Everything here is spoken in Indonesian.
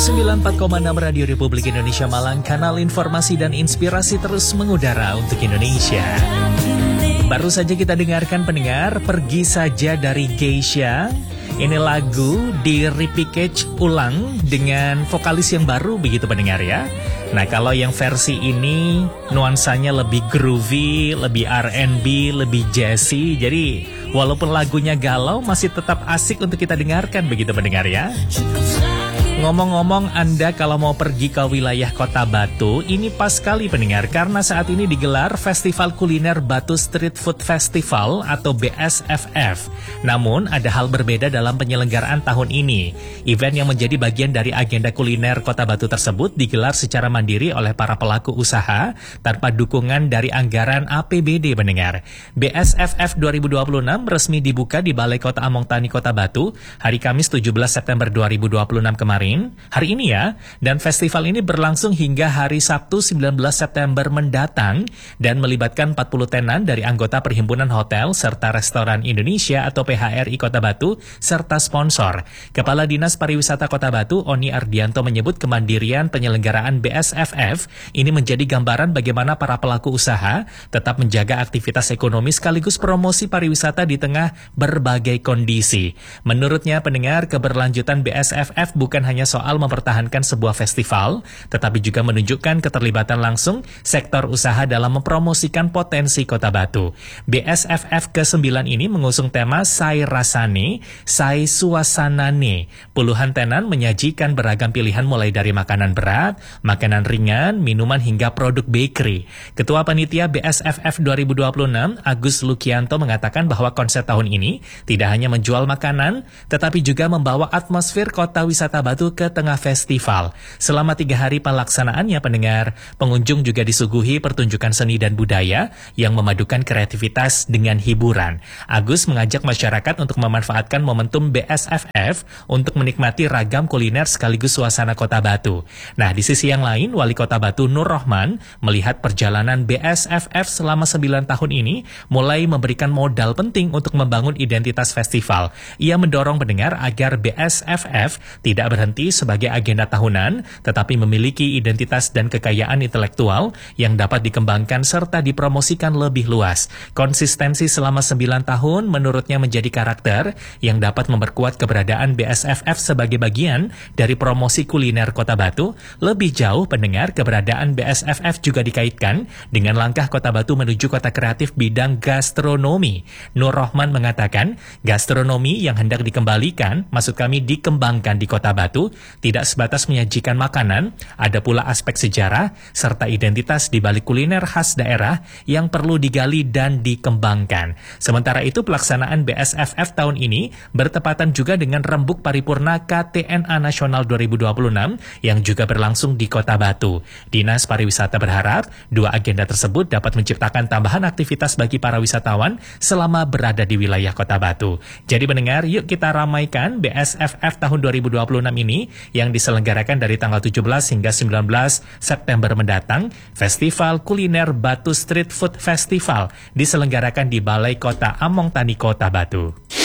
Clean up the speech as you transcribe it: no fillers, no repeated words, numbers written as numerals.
94,6 Radio Republik Indonesia Malang, kanal informasi dan inspirasi terus mengudara untuk Indonesia. Baru saja kita dengarkan pendengar, Pergi Saja dari Geisha. Ini lagu di repackage ulang dengan vokalis yang baru begitu pendengar ya. Nah kalau yang versi ini nuansanya lebih groovy, lebih R&B, lebih jazzy. Jadi walaupun lagunya galau masih tetap asik untuk kita dengarkan begitu pendengar ya. Ngomong-ngomong, Anda kalau mau pergi ke wilayah Kota Batu, ini pas sekali pendengar, karena saat ini digelar Festival Kuliner Batu Street Food Festival atau BSFF. Namun, ada hal berbeda dalam penyelenggaraan tahun ini. Event yang menjadi bagian dari agenda kuliner Kota Batu tersebut digelar secara mandiri oleh para pelaku usaha tanpa dukungan dari anggaran APBD pendengar. BSFF 2026 resmi dibuka di Balai Kota Among Tani Kota Batu hari Kamis 17 September 2026 kemarin. Hari ini ya, dan festival ini berlangsung hingga hari Sabtu 19 September mendatang dan melibatkan 40 tenan dari anggota Perhimpunan Hotel serta Restoran Indonesia atau PHRI Kota Batu serta sponsor. Kepala Dinas Pariwisata Kota Batu, Oni Ardianto menyebut kemandirian penyelenggaraan BSFF ini menjadi gambaran bagaimana para pelaku usaha tetap menjaga aktivitas ekonomi sekaligus promosi pariwisata di tengah berbagai kondisi. Menurutnya pendengar, keberlanjutan BSFF bukan hanya soal mempertahankan sebuah festival, tetapi juga menunjukkan keterlibatan langsung sektor usaha dalam mempromosikan potensi Kota Batu. BSFF ke-9 ini mengusung tema Sai Rasane, Sai Suasanane. Puluhan tenan menyajikan beragam pilihan mulai dari makanan berat, makanan ringan, minuman hingga produk bakery. Ketua Panitia BSFF 2026, Agus Lukianto mengatakan bahwa konsep tahun ini tidak hanya menjual makanan, tetapi juga membawa atmosfer kota wisata Batu ke tengah festival. Selama 3 hari pelaksanaannya pendengar, pengunjung juga disuguhi pertunjukan seni dan budaya yang memadukan kreativitas dengan hiburan. Agus mengajak masyarakat untuk memanfaatkan momentum BSFF untuk menikmati ragam kuliner sekaligus suasana Kota Batu. Nah, di sisi yang lain, Wali Kota Batu Nur Rohman melihat perjalanan BSFF selama 9 tahun ini mulai memberikan modal penting untuk membangun identitas festival. Ia mendorong pendengar agar BSFF tidak berhenti sebagai agenda tahunan, tetapi memiliki identitas dan kekayaan intelektual yang dapat dikembangkan serta dipromosikan lebih luas. Konsistensi selama 9 tahun menurutnya menjadi karakter yang dapat memperkuat keberadaan BSFF sebagai bagian dari promosi kuliner Kota Batu. Lebih jauh pendengar, keberadaan BSFF juga dikaitkan dengan langkah Kota Batu menuju kota kreatif bidang gastronomi. Nur Rohman mengatakan, gastronomi yang hendak dikembalikan, maksud kami dikembangkan di Kota Batu, tidak sebatas menyajikan makanan, ada pula aspek sejarah serta identitas di balik kuliner khas daerah yang perlu digali dan dikembangkan. Sementara itu, pelaksanaan BSFF tahun ini bertepatan juga dengan Rembuk Paripurna KTNA Nasional 2026 yang juga berlangsung di Kota Batu. Dinas Pariwisata berharap 2 agenda tersebut dapat menciptakan tambahan aktivitas bagi para wisatawan selama berada di wilayah Kota Batu. Jadi pendengar, yuk kita ramaikan BSFF tahun 2026 ini yang diselenggarakan dari tanggal 17 hingga 19 September mendatang. Festival Kuliner Batu Street Food Festival diselenggarakan di Balai Kota Among Tani Kota Batu.